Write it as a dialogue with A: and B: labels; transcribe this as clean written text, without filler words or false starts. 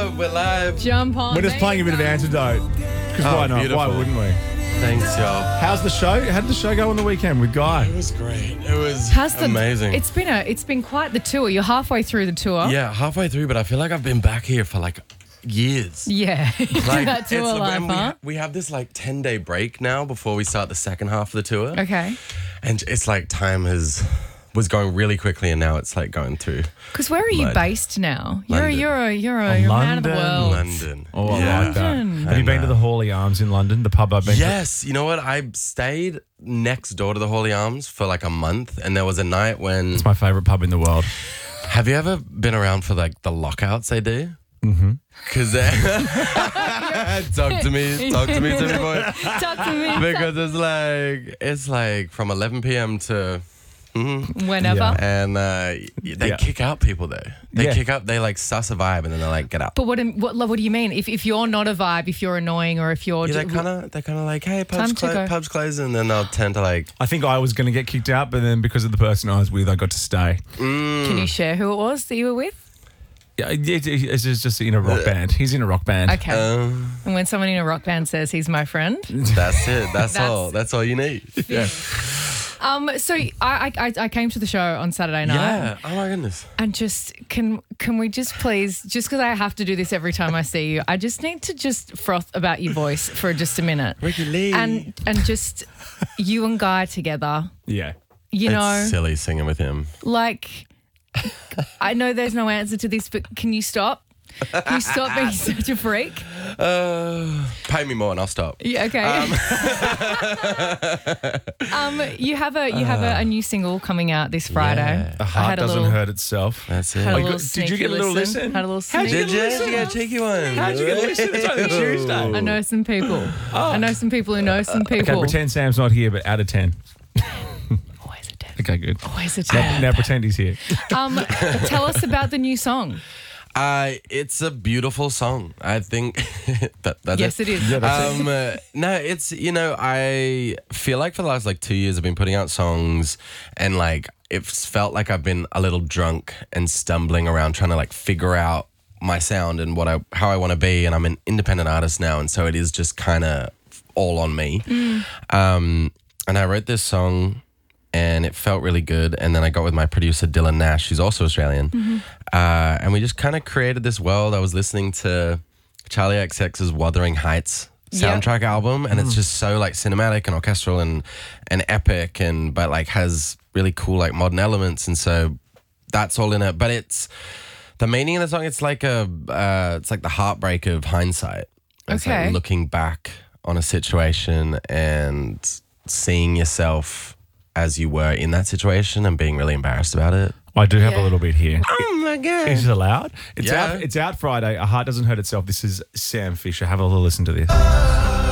A: up? We're live.
B: Jump on.
C: We're just playing a bit of Antidote. Because why not?
A: beautiful.
C: Why wouldn't we?
A: Thanks, y'all.
C: How's the show? How did the show go on the weekend with Guy?
A: It was great. It was amazing.
B: It's been quite the tour. You're halfway through the tour.
A: Yeah, halfway through, but I feel like I've been back here for like years.
B: Yeah. That tour
A: it's-
B: life,
A: and
B: huh?
A: we have this like 10-day break now before we start the second half of the tour.
B: Okay.
A: And it's like time was going really quickly, and now it's like going through
B: Because where are you
A: Mud.
B: based now?
A: London.
B: You're a man of the
C: London.
B: world.
A: London.
C: Oh, I
A: yeah.
C: like that.
B: London.
C: Have you been to the Hawley Arms in London, the pub I've been to?
A: Yes, you know what? I stayed next door to the Hawley Arms for like a month, and there was a night when.
C: It's my favourite pub in the world.
A: Have you ever been around for like the lockouts they do? Mm-hmm. Because talk to me, Timmy boy.
B: Talk to me.
A: Because it's like from 11 p.m. to.
B: Whenever.
C: Yeah.
A: And they kick out people though. They kick out. They like suss a vibe, and then they're like, get out.
B: But what do you mean? If you're not a vibe, if you're annoying, or if you're
A: Yeah, they're kind of like, hey,
B: Time to go.
A: pub's closed, and then they'll tend to like.
C: I think I was going to get kicked out, but then because of the person I was with, I got to stay.
B: Can you share who it was that you were with?
C: Yeah, it's just in a rock band. He's in a rock band.
B: Okay. And when someone in a rock band says he's my friend.
A: That's it. That's all. That's all you need.
C: Yeah.
B: So I came to the show on Saturday night.
A: Yeah. Oh my goodness.
B: And just can we just please, just because I have to do this every time I see you, I just need to just froth about your voice for just a minute.
A: Ricky Lee.
B: And just you and Guy together,
C: Yeah.
B: you know,
A: It's silly singing with him.
B: like I know there's no answer to this, but can you stop? Can you stop being such a freak?
A: Pay me more and I'll stop.
B: Yeah, okay. You have a new single coming out this Friday.
A: Yeah.
C: A heart doesn't hurt itself.
A: That's it.
B: Had a
C: Oh,
B: little
C: did you
B: sneaky
C: get a little listen?
B: Had a little
C: How'd you
B: sneak.
C: get a listen?
A: Yeah, cheeky one.
C: How'd you get a listen? It's only Tuesday.
B: I know some people. I know some people who know some
C: Okay,
B: people.
C: pretend Sam's not here, but out of 10.
B: Always a 10.
C: Okay, good.
B: Always a
C: Now,
B: 10.
C: now pretend he's here.
B: Tell us about the new song.
A: It's a beautiful song. I think that's
B: Yes, it is.
C: Yeah, that's it.
A: No, it's, I feel like for the last like 2 years I've been putting out songs, and like it's felt like I've been a little drunk and stumbling around trying to like figure out my sound and how I want to be, and I'm an independent artist now, and so it is just kind of all on me. And I wrote this song and it felt really good, and then I got with my producer Dylan Nash, who's also Australian, and we just kind of created this world. I was listening to Charlie XCX's Wuthering Heights soundtrack album, and it's just so like cinematic and orchestral and epic, but like has really cool like modern elements, and so that's all in it. But it's the meaning of the song. It's like it's like the heartbreak of hindsight. It's
B: Okay.
A: like looking back on a situation and seeing yourself as you were in that situation and being really embarrassed about it.
C: I do have
B: Yeah.
C: a little bit here.
A: Oh my God.
C: Is it allowed? It's
A: Yeah.
C: out. It's out Friday. A Heart Doesn't Hurt Itself. This is Sam Fisher. Have a little listen to this.